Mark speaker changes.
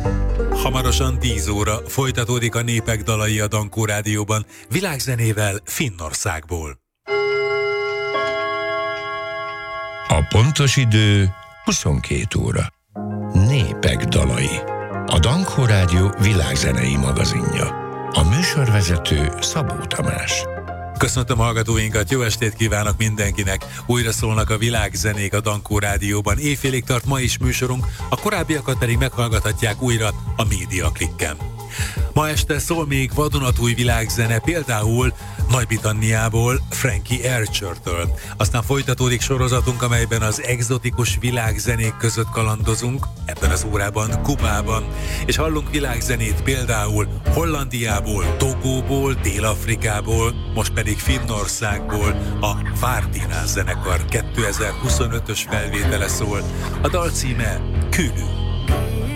Speaker 1: Hamarosan 10 óra folytatódik a Népek dalai a Dankó Rádióban, világzenével Finnországból.
Speaker 2: A pontos idő 22 óra. Népek dalai. A Dankó Rádió világzenei magazinja. A műsorvezető Szabó Tamás.
Speaker 1: Köszöntöm hallgatóinkat, jó estét kívánok mindenkinek! Újra szólnak a világzenék a Dankó Rádióban. Éjfélig tart ma is műsorunk, a korábbiakat pedig meghallgathatják újra a Média Klikken. Ma este szól még vadonatúj világzene, például Nagy-Britanniából, Frankie Archer-től. Aztán folytatódik sorozatunk, amelyben az egzotikus világzenék között kalandozunk, ebben az órában Kubában, és hallunk világzenét például Hollandiából, Togóból, Dél-Afrikából, most pedig Finnországból. A Vártinás zenekar 2025-ös felvétele szól. A dal címe Kylü.